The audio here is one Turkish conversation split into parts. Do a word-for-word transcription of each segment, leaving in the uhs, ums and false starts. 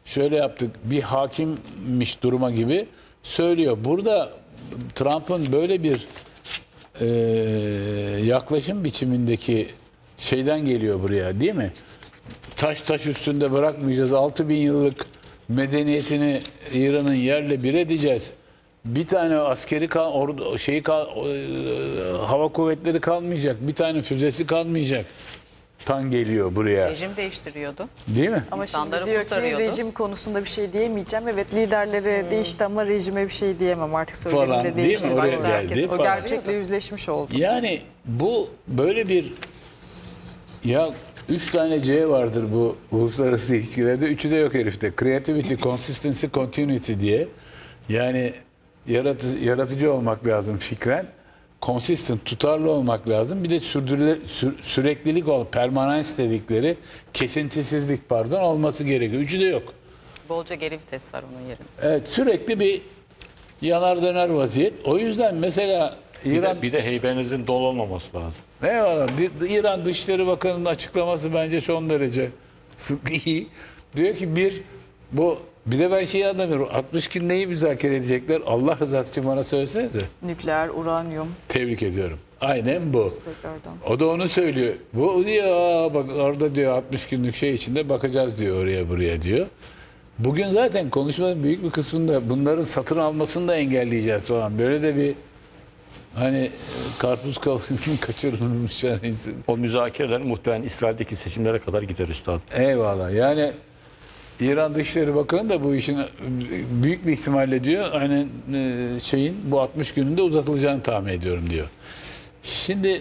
şöyle yaptık, bir hakimmiş duruma gibi söylüyor. Burada Trump'ın böyle bir e, yaklaşım biçimindeki şeyden geliyor buraya, değil mi? Taş taş üstünde bırakmayacağız. altı bin yıllık medeniyetini İran'ın yerle bir edeceğiz. Bir tane askeri kal, or, şeyi kal, e, hava kuvvetleri kalmayacak. Bir tane füzesi kalmayacak. Tan geliyor buraya. Rejim değiştiriyordu. Değil mi? Ama İnsanları şimdi diyor ki kurtarıyordu. rejim konusunda bir şey diyemeyeceğim. Evet, liderleri hmm. değişti ama rejime bir şey diyemem artık. Falan, Söyleminde değil değişti. mi? Oraya Başta geldi herkes o falan. gerçekle yüzleşmiş oldu. Yani bu böyle bir, ya üç tane C vardır bu uluslararası ilişkilerde. Üçü de yok herifte. Creativity, consistency, continuity diye. Yani yaratı, yaratıcı olmak lazım fikren. Consistent, tutarlı olmak lazım. Bir de sürdürüle, sü, süreklilik, ol, permanens dedikleri, kesintisizlik pardon olması gerekiyor. Üçü de yok. Bolca geri vites var onun yerinde. Evet, sürekli bir yanar döner vaziyet. O yüzden mesela İran... Bir de, bir de heybenizin dolu olmaması lazım. Eyvallah. Bir- İran Dışişleri Bakanı'nın açıklaması bence son derece sık iyi. Diyor ki bir, bu bir de ben şeyi anlamıyorum. altmış gün neyi müzakere edecekler? Allah rızası için bana söylesenize. Nükleer, uranyum. Tebrik ediyorum. Aynen bu. Tekrardan. O da onu söylüyor. Bu diyor, "Aa, bak orada diyor altmış günlük şey içinde bakacağız diyor oraya buraya diyor. Bugün zaten konuşmanın büyük bir kısmında bunların satın almasını da engelleyeceğiz falan. Böyle de bir hani karpuz kavgamının kaçırılmış yani. O müzakereler muhtemelen İsrail'deki seçimlere kadar gider üstad. Eyvallah. Yani İran Dışişleri Bakanı da bu işin büyük bir ihtimalle diyor aynen e, şeyin bu altmış gününde uzatılacağını tahmin ediyorum diyor. Şimdi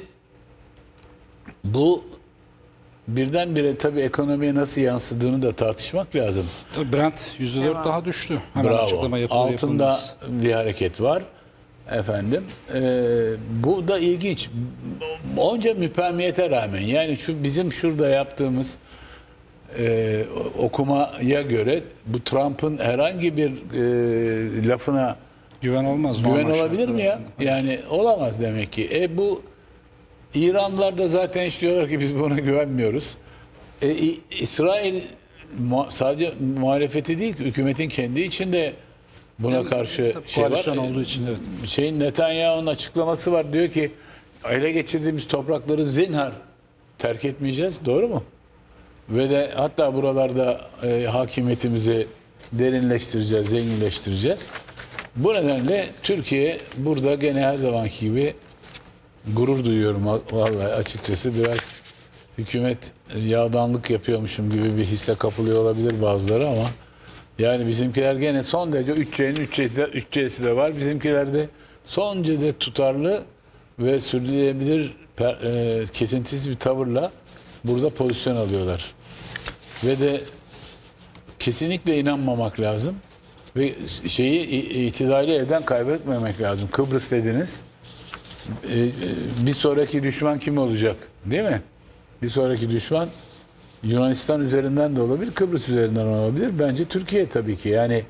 bu birdenbire tabii ekonomiye nasıl yansıdığını da tartışmak lazım. Tabii Brent yüzde dört daha düştü. Hemen Bravo. açıklama yapıldı. Altında yapılmaz. bir hareket var. Efendim, e, bu da ilginç. Onca müpemiyete rağmen, yani şu bizim şurada yaptığımız e, okumaya göre bu Trump'ın herhangi bir e, lafına Güven olmaz. güven normal olabilir mi şartlar ya? altında. Yani olamaz demek ki. E bu İranlılar da zaten hiç diyorlar ki biz buna güvenmiyoruz. E, İ- İsrail mu- sadece muhalefeti değil, hükümetin kendi içinde buna karşı Tabii şey var. koalisyon olduğu için, evet. Şeyin Netanyahu'nun açıklaması var, diyor ki ele geçirdiğimiz toprakları zinhar terk etmeyeceğiz. Doğru mu? Ve de hatta buralarda e, hakimiyetimizi derinleştireceğiz, zenginleştireceğiz. Bu nedenle Türkiye burada gene her zamanki gibi gurur duyuyorum vallahi açıkçası. Biraz hükümet yağdanlık yapıyormuşum gibi bir hisse kapılıyor olabilir bazıları ama yani bizimkiler gene son derece üç C'nin üç C'si de, üç C'si de var. Bizimkiler de son derece tutarlı ve sürdürülebilir per, e, kesintisiz bir tavırla burada pozisyon alıyorlar. Ve de kesinlikle inanmamak lazım. Ve şeyi itidali elden kaybetmemek lazım. Kıbrıs dediniz. Ee, bir sonraki düşman kim olacak? Değil mi? Bir sonraki düşman Yunanistan üzerinden de olabilir, Kıbrıs üzerinden olabilir. Bence Türkiye tabii ki. Yani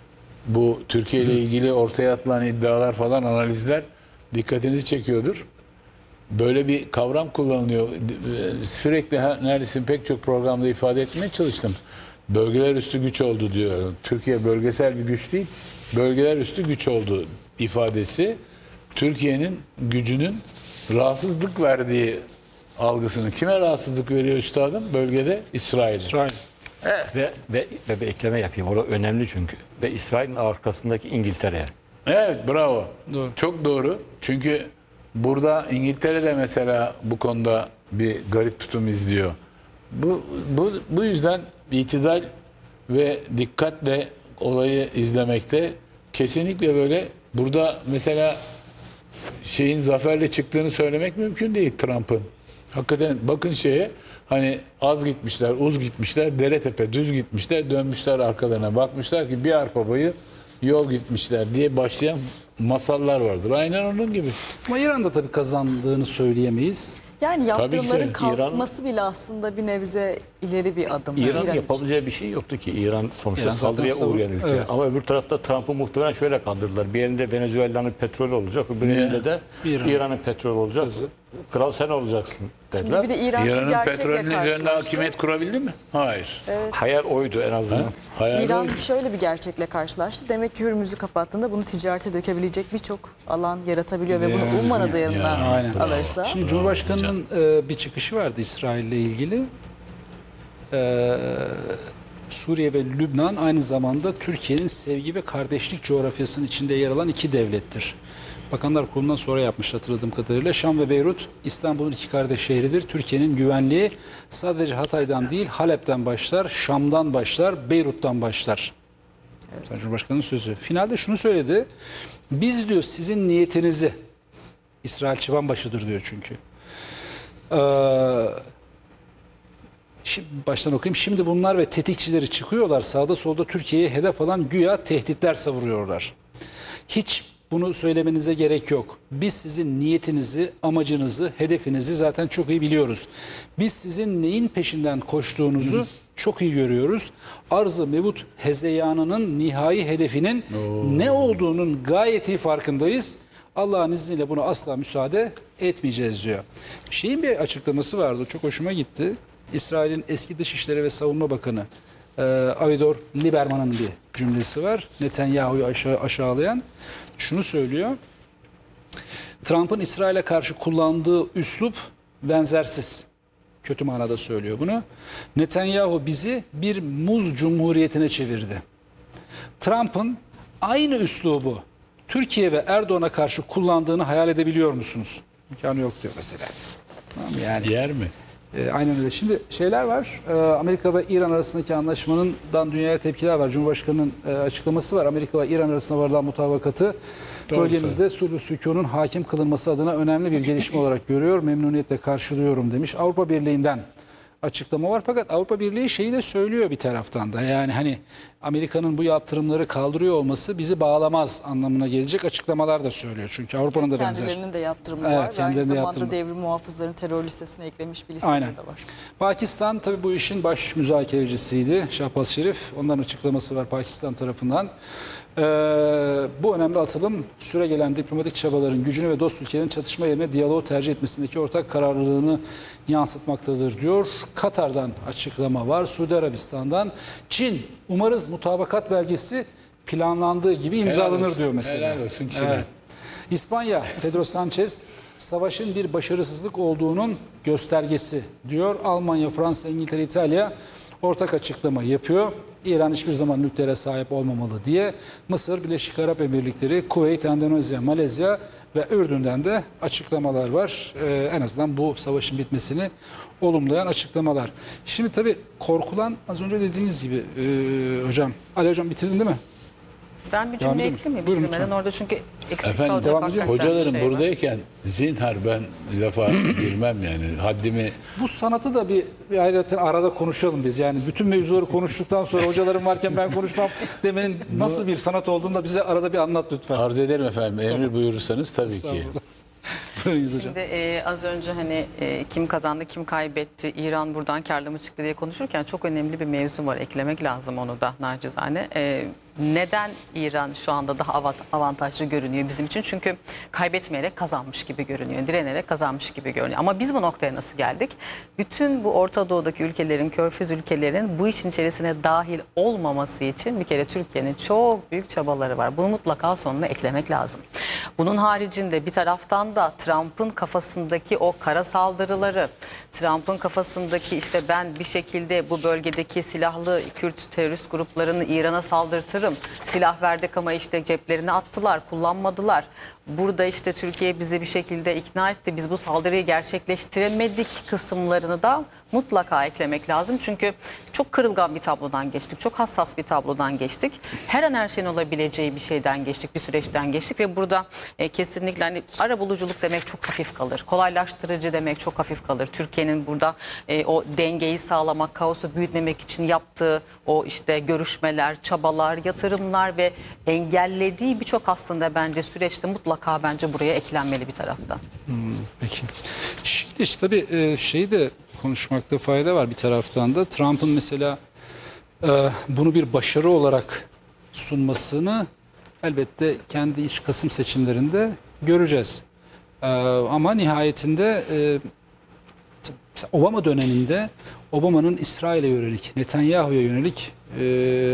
bu Türkiye ile ilgili ortaya atılan iddialar falan, analizler dikkatinizi çekiyordur. Böyle bir kavram kullanılıyor. Sürekli her, neredeyse pek çok programda ifade etmeye çalıştım. Bölgeler üstü güç oldu diyor. Türkiye bölgesel bir güç değil, bölgeler üstü güç oldu ifadesi Türkiye'nin gücünün rahatsızlık verdiği algısını. Kime rahatsızlık veriyor üstadım? Bölgede İsrail'e. İsrail. Ve, ve, ve bir ekleme yapayım. Orada önemli çünkü. Ve İsrail'in arkasındaki İngiltere'ye. Evet, bravo. Doğru. Çok doğru. Çünkü burada İngiltere de mesela bu konuda bir garip tutum izliyor. Bu, bu, bu yüzden itidal ve dikkatle olayı izlemekte kesinlikle böyle. Burada mesela şeyin zaferle çıktığını söylemek mümkün değil Trump'ın. Hakikaten bakın şeye, hani az gitmişler, uz gitmişler, dere tepe düz gitmişler, dönmüşler arkalarına bakmışlar ki bir arpa boyu yol gitmişler diye başlayan masallar vardır. Aynen onun gibi. Ama İran'da tabii kazandığını söyleyemeyiz. Yani Tabii ki yaptırımların İran- kalkması bile aslında bir nebze ileri bir adım. İran İran için. yapabileceği bir şey yoktu ki. İran sonuçta İran zaten saldırıya savun- uğrayan ülke. Evet. Ama öbür tarafta Trump'ı muhtemelen şöyle kandırdılar. Bir elinde Venezuela'nın petrolü olacak, öbür Niye? elinde de İran. İran'ın petrolü olacak. Kral sen olacaksın Şimdi dediler. bir de İran şu İran'ın gerçekle petrolünün üzerinde karşılaştı. hakimiyet kurabildi mi? Hayır. Hayal oydu en azından. Ha? Hayal İran oydu. şöyle bir gerçekle karşılaştı. Demek ki Hürmüz'ü kapattığında bunu ticarete dökebilecek birçok alan yaratabiliyor ve bunu Yani, ummadığı yanına Aynen. alırsa. Şimdi Cumhurbaşkanı'nın e, bir çıkışı vardı İsrail'le ilgili. E, Suriye ve Lübnan aynı zamanda Türkiye'nin sevgi ve kardeşlik coğrafyasının içinde yer alan iki devlettir. Bakanlar Kurulu'ndan sonra yapmış hatırladığım kadarıyla. Şam ve Beyrut İstanbul'un iki kardeş şehridir. Türkiye'nin güvenliği sadece Hatay'dan değil Halep'ten başlar, Şam'dan başlar, Beyrut'tan başlar. Evet. Cumhurbaşkanı'nın sözü. Finalde şunu söyledi. Biz diyor sizin niyetinizi, İsrail çıbanbaşıdır diyor çünkü. Ee, şimdi baştan okuyayım. Şimdi bunlar ve tetikçileri çıkıyorlar. Sağda solda Türkiye'ye hedef alan güya tehditler savuruyorlar. Hiç bunu söylemenize gerek yok. Biz sizin niyetinizi, amacınızı, hedefinizi zaten çok iyi biliyoruz. Biz sizin neyin peşinden koştuğunuzu çok iyi görüyoruz. Arz-ı mevut hezeyanının nihai hedefinin ne olduğunun gayet iyi farkındayız. Allah'ın izniyle buna asla müsaade etmeyeceğiz diyor. Şeyin bir açıklaması vardı. Çok hoşuma gitti. İsrail'in eski Dışişleri ve Savunma Bakanı e, Avigdor Lieberman'ın bir cümlesi var. Netanyahu'yu aşağı, aşağılayan. Şunu söylüyor. Trump'ın İsrail'e karşı kullandığı üslup benzersiz. Kötü manada söylüyor bunu. Netanyahu bizi bir muz cumhuriyetine çevirdi. Trump'ın aynı üslubu Türkiye ve Erdoğan'a karşı kullandığını hayal edebiliyor musunuz? İmkanı yok diyor mesela. Tamam mı? Yani Yer mi? e, aynen öyle. Şimdi şeyler var. E, Amerika ve İran arasındaki anlaşmanından dünyaya tepkiler var. Cumhurbaşkanının e, açıklaması var. Amerika ve İran arasında varılan mutabakatı Doğru, bölgemizde sulh sükunun hakim kılınması adına önemli bir gelişme olarak görüyor. Memnuniyetle karşılıyorum demiş. Avrupa Birliği'nden açıklama var. Fakat Avrupa Birliği şeyi de söylüyor bir taraftan da. Yani hani Amerika'nın bu yaptırımları kaldırıyor olması bizi bağlamaz anlamına gelecek açıklamalar da söylüyor. Çünkü Avrupa'nın da benzer. Kendilerinin de yaptırımı Evet, var. Aynı kendilerinin de zamanda yaptırımı. devrim muhafızlarını terör listesine eklemiş bir listeleri Aynen. de var. Pakistan tabii bu işin baş müzakerecisiydi. Şahbaz Şerif. Onların açıklaması var Pakistan tarafından. Ee, bu önemli atılım süregelen diplomatik çabaların gücünü ve dost ülkelerin çatışma yerine diyaloğu tercih etmesindeki ortak kararlılığını yansıtmaktadır diyor. Katar'dan açıklama var. Suudi Arabistan'dan. Çin umarız mutabakat belgesi planlandığı gibi imzalanır olsun, diyor mesela. helal olsun Çin'e. Evet. İspanya, Pedro Sanchez, savaşın bir başarısızlık olduğunun göstergesi diyor. Almanya, Fransa, İngiltere, İtalya ortak açıklama yapıyor. İran hiçbir zaman nükleere sahip olmamalı diye. Mısır, Birleşik Arap Emirlikleri, Kuveyt, Endonezya, Malezya ve Ürdün'den de açıklamalar var. Ee, en azından bu savaşın bitmesini olumlayan açıklamalar. Şimdi tabii korkulan az önce dediğiniz gibi e, hocam. Ali hocam bitirdin değil mi? Ben bir Devam cümle edelim. ekleyeyim mi? Buyurun Bitirmeden lütfen. orada çünkü eksik Efendim, kalacak devam hakikaten edelim. bir Hocalarım şey var. buradayken zinhar ben lafa girmem yani. Haddimi Bu sanatı da bir, bir ayrıca arada konuşalım biz. Yani bütün mevzuları konuştuktan sonra hocalarım varken ben konuşmam demenin nasıl bir sanat olduğunu da bize arada bir anlat lütfen. arz ederim efendim. Emir buyurursanız tabii ki. Estağfurullah. Buyurun hocam. Şimdi e, az önce hani e, kim kazandı, kim kaybetti, İran buradan karlı mı çıktı diye konuşurken çok önemli bir mevzu var. Eklemek lazım onu da nacizane. E, neden İran şu anda daha avant- avantajlı görünüyor bizim için? Çünkü kaybetmeyerek kazanmış gibi görünüyor, direnerek kazanmış gibi görünüyor. Ama biz bu noktaya nasıl geldik? Bütün bu Orta Doğu'daki ülkelerin, Körfez ülkelerin bu işin içerisine dahil olmaması için bir kere Türkiye'nin çok büyük çabaları var. Bunu mutlaka sonuna eklemek lazım. Bunun haricinde bir taraftan da Trump'ın kafasındaki o kara saldırıları, Trump'ın kafasındaki işte ben bir şekilde bu bölgedeki silahlı Kürt terörist gruplarını İran'a saldırtırım. Silah verdik ama işte ceplerine attılar, kullanmadılar. Burada işte Türkiye bizi bir şekilde ikna etti. Biz bu saldırıyı gerçekleştiremedik kısımlarını da mutlaka eklemek lazım. Çünkü çok kırılgan bir tablodan geçtik. Çok hassas bir tablodan geçtik. Her an her şeyin olabileceği bir şeyden geçtik, bir süreçten geçtik ve burada e, kesinlikle hani arabuluculuk demek çok hafif kalır. Kolaylaştırıcı demek çok hafif kalır. Türkiye'nin burada e, o dengeyi sağlamak, kaosu büyütmemek için yaptığı o işte görüşmeler, çabalar, yatırımlar ve engellediği birçok aslında bence süreçte mutlaka bence buraya eklenmeli bir taraftan. Peki. Şimdi işte tabii e, şeyi de konuşmakta fayda var bir taraftan da. Trump'ın mesela e, bunu bir başarı olarak sunmasını elbette kendi iç Kasım seçimlerinde göreceğiz. E, ama nihayetinde e, mesela Obama döneminde Obama'nın İsrail'e yönelik, Netanyahu'ya yönelik e,